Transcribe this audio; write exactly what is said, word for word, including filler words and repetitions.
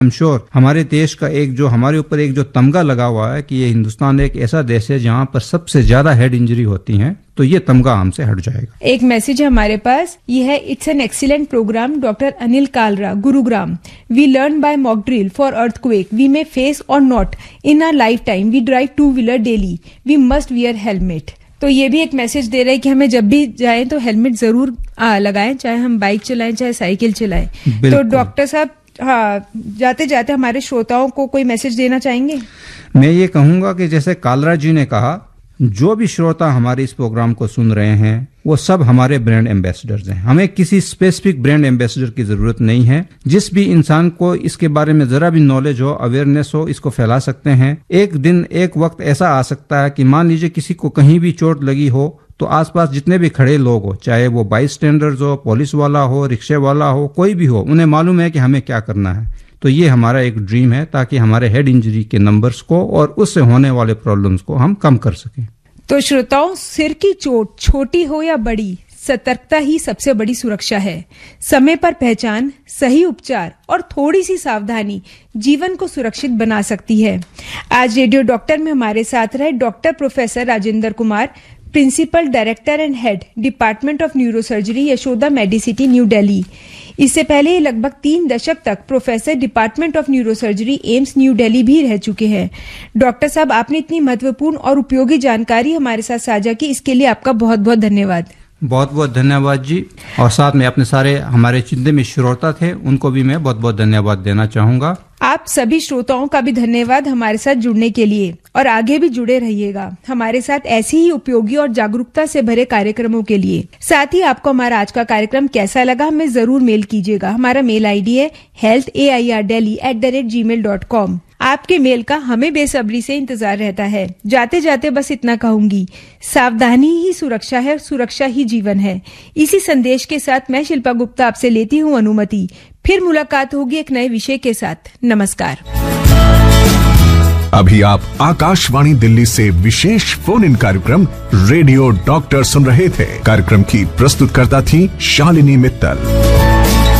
I am sure हमारे देश का एक जो हमारे ऊपर एक जो तमगा लगा हुआ है कि ये हिंदुस्तान एक ऐसा देश है जहाँ पर सबसे ज्यादा हेड इंजरी होती है, तो ये तमगा हमसे हट जाएगा। एक मैसेज है हमारे पास, ये है, it's an excellent programme, doctor Anil Kalra, Gurugram. We learn by mock drill for earthquake, we may face और not in our life time, we drive two wheeler daily, we must wear helmet. तो ये भी एक मैसेज दे रहा है कि हमें जब भी जाएं तो हेलमेट जरूर लगाएं, चाहे हम बाइक चलाएं चाहे साइकिल चलाएं। तो डॉक्टर साहब, हाँ, जाते जाते हमारे श्रोताओं को कोई मैसेज देना चाहेंगे? मैं ये कहूंगा कि जैसे कालरा जी ने कहा, जो भी श्रोता हमारे इस प्रोग्राम को सुन रहे हैं वो सब हमारे ब्रांड एम्बेसडर्स हैं। हमें किसी स्पेसिफिक ब्रांड एम्बेसडर की जरूरत नहीं है। जिस भी इंसान को इसके बारे में जरा भी नॉलेज हो, अवेयरनेस हो, इसको फैला सकते हैं। एक दिन एक वक्त ऐसा आ सकता है कि मान लीजिए किसी को कहीं भी चोट लगी हो तो आसपास जितने भी खड़े लोग हो, चाहे वो बाइक स्टैंडर्स हो, पुलिस वाला हो, रिक्शे वाला हो, कोई भी हो, उन्हें मालूम है कि हमें क्या करना है। तो ये हमारा एक ड्रीम है ताकि हमारे हेड इंजरी के नंबर्स को और उससे होने वाले प्रॉब्लम्स को हम कम कर सकें। तो श्रोताओं, सिर की चोट छोटी हो या बड़ी, सतर्कता ही सबसे बड़ी सुरक्षा है। समय पर पहचान, सही उपचार और थोड़ी सी सावधानी जीवन को सुरक्षित बना सकती है। आज रेडियो डॉक्टर में हमारे साथ रहे doctor professor Rajendra Kumar, principal director and head department of neurosurgery, Yashoda Medicity, new Delhi. इससे पहले लगभग तीन दशक तक professor department of neurosurgery, AIIMS new Delhi भी रह चुके हैं। डॉक्टर साहब, आपने इतनी महत्वपूर्ण और उपयोगी जानकारी हमारे साथ साझा की, इसके लिए आपका बहुत बहुत धन्यवाद। बहुत बहुत धन्यवाद जी। और साथ में अपने सारे हमारे जितने भी श्रोता थे उनको भी मैं बहुत बहुत धन्यवाद देना चाहूंगा। आप सभी श्रोताओं का भी धन्यवाद हमारे साथ जुड़ने के लिए, और आगे भी जुड़े रहिएगा हमारे साथ ऐसे ही उपयोगी और जागरूकता से भरे कार्यक्रमों के लिए। साथ ही आपको हमारा आज का कार्यक्रम कैसा लगा हमें जरूर मेल कीजिएगा। हमारा मेल आईडी है health A I R daily at the rate ji mail dot com. आपके मेल का हमें बेसब्री से इंतजार रहता है। जाते जाते बस इतना कहूंगी, सावधानी ही सुरक्षा है, सुरक्षा ही जीवन है। इसी संदेश के साथ मैं शिल्पा गुप्ता आपसे लेती हूँ अनुमति। फिर मुलाकात होगी एक नए विषय के साथ। नमस्कार। अभी आप आकाशवाणी दिल्ली से विशेष फोन इन कार्यक्रम रेडियो डॉक्टर सुन रहे थे। कार्यक्रम की प्रस्तुतकर्ता थी शालिनी मित्तल।